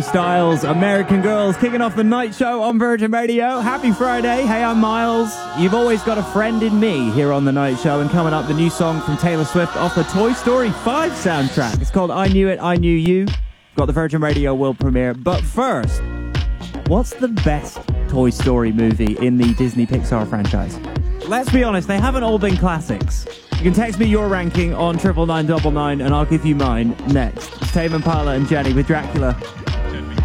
Styles, American Girls, kicking off the night show on Virgin Radio. Happy Friday. Hey, I'm Miles. You've always got a friend in me here on the night show. And coming up, the new song from Taylor Swift off the Toy Story 5 soundtrack. It's called I Knew It, I Knew You. Got the Virgin Radio world premiere. But first, what's the best Toy Story movie in the Disney Pixar franchise? Let's be honest, they haven't all been classics. You can text me your ranking on 99999 and I'll give you mine next. It's Tame Impala and Jenny with Dracula.